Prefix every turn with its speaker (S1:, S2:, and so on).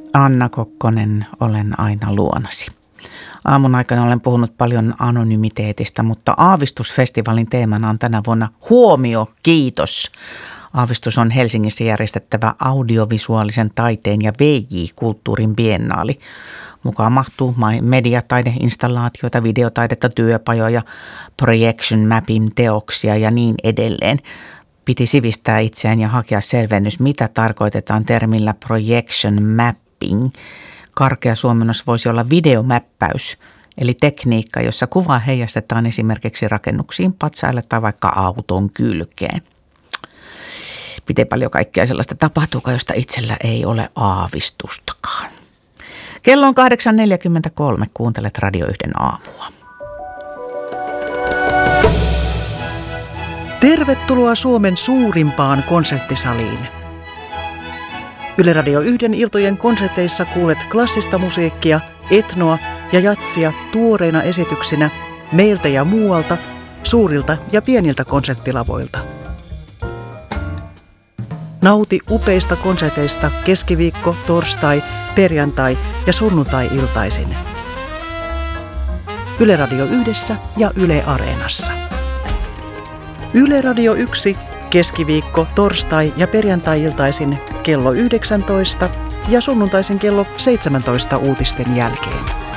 S1: Anna Kokkonen, olen aina luonasi. Aamun aikana olen puhunut paljon anonymiteetistä, mutta Aavistusfestivaalin teemana on tänä vuonna huomio, kiitos. Aavistus on Helsingissä järjestettävä audiovisuaalisen taiteen ja VJ-kulttuurin biennaali. Mukaan mahtuu mediataideinstallaatioita, videotaidetta, työpajoja, projection mapping teoksia ja niin edelleen. Piti sivistää itseään ja hakea selvennys, mitä tarkoitetaan termillä projection mapping. Karkea suomennos voisi olla videomäppäys, eli tekniikka, jossa kuvaa heijastetaan esimerkiksi rakennuksiin, patsaille tai vaikka auton kylkeen. Miten paljon kaikkea sellaista tapahtuu, josta itsellä ei ole aavistustakaan. Kello on 8.43. Kuuntelet Radio 1 aamua.
S2: Tervetuloa Suomen suurimpaan konserttisaliin. Yle Radio 1 iltojen konserteissa kuulet klassista musiikkia, etnoa ja jatsia tuoreina esityksinä meiltä ja muualta, suurilta ja pieniltä konserttilavoilta. Nauti upeista konserteista keskiviikko, torstai, perjantai ja sunnuntai-iltaisin. Yle Radio 1 ja Yle Areenassa. Yle Radio 1 keskiviikko, torstai ja perjantai-iltaisin kello 19 ja sunnuntaisin kello 17 uutisten jälkeen.